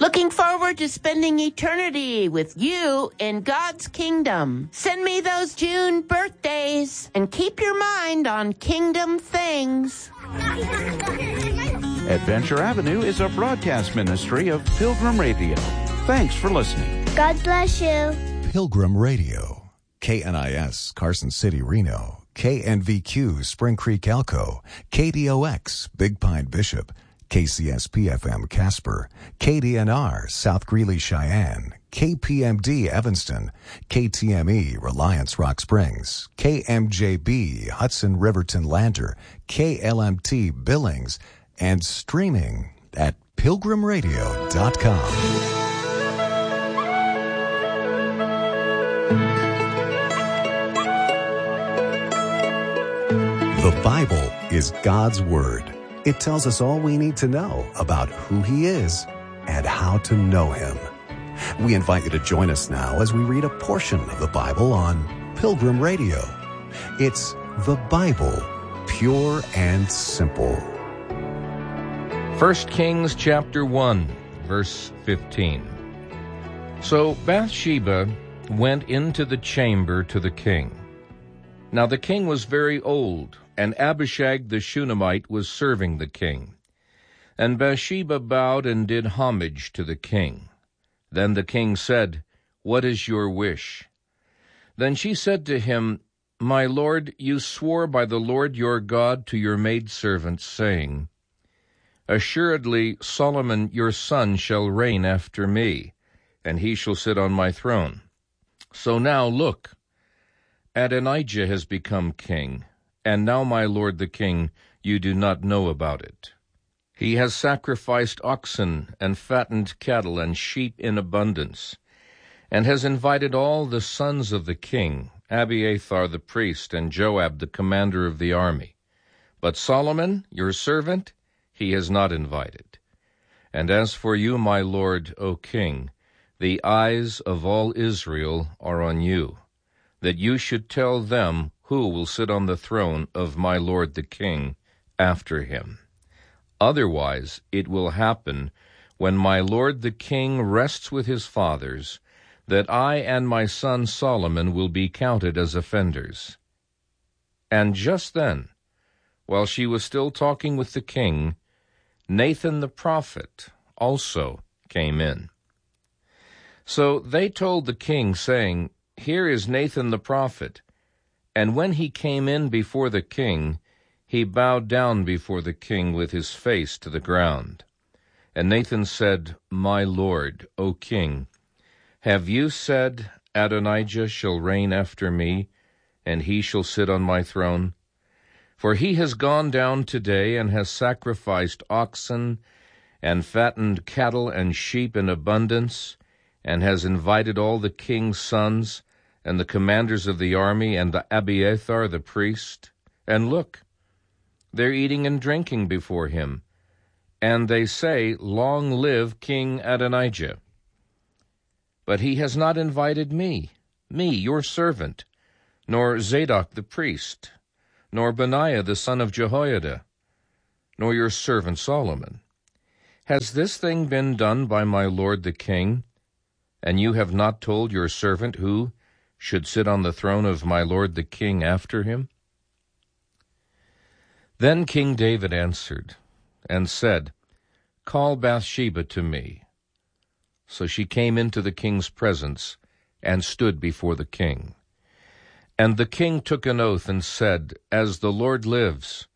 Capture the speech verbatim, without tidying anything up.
Looking forward to spending eternity with you in God's kingdom. Send me those June birthdays and keep your mind on kingdom things. Adventure Avenue is a broadcast ministry of Pilgrim Radio. Thanks for listening. God bless you. Pilgrim Radio. K N I S, Carson City, Reno. K N V Q, Spring Creek, Elko. K D O X, Big Pine, Bishop. K C S P F M, Casper. K D N R, South Greeley, Cheyenne. K P M D, Evanston. K T M E, Reliance, Rock Springs. K M J B, Hudson, Riverton, Lander. K L M T, Billings. And streaming at pilgrim radio dot com. The Bible is God's Word. It tells us all we need to know about who He is and how to know Him. We invite you to join us now as we read a portion of the Bible on Pilgrim Radio. It's the Bible, pure and simple. First Kings chapter one, verse fifteen. So Bathsheba went into the chamber to the king. Now the king was very old, and Abishag the Shunammite was serving the king. And Bathsheba bowed and did homage to the king. Then the king said, "What is your wish?" Then she said to him, "My lord, you swore by the Lord your God to your maidservant, saying, Assuredly Solomon your son shall reign after me, and he shall sit on my throne. So now look, Adonijah has become king, and now, my lord the king, you do not know about it. He has sacrificed oxen and fattened cattle and sheep in abundance, and has invited all the sons of the king, Abiathar the priest, and Joab the commander of the army. But Solomon, your servant, he has not invited. And as for you, my lord, O king, the eyes of all Israel are on you, that you should tell them who will sit on the throne of my lord the king after him. Otherwise it will happen, when my lord the king rests with his fathers, that I and my son Solomon will be counted as offenders." And just then, while she was still talking with the king, Nathan the prophet also came in. So they told the king, saying, "Here is Nathan the prophet." And when he came in before the king, he bowed down before the king with his face to the ground. And Nathan said, "My lord, O king, have you said, Adonijah shall reign after me, and he shall sit on my throne? For he has gone down today and has sacrificed oxen and fattened cattle and sheep in abundance, and has invited all the king's sons and the commanders of the army and the Abiathar the priest. And look, they're eating and drinking before him, and they say, Long live King Adonijah. But he has not invited me, me, your servant, nor Zadok the priest, nor Benaiah the son of Jehoiada, nor your servant Solomon. Has this thing been done by my lord the king? And you have not told your servant who should sit on the throne of my lord the king after him?" Then King David answered and said, "Call Bathsheba to me." So she came into the king's presence and stood before the king. And the king took an oath and said, "As the Lord lives,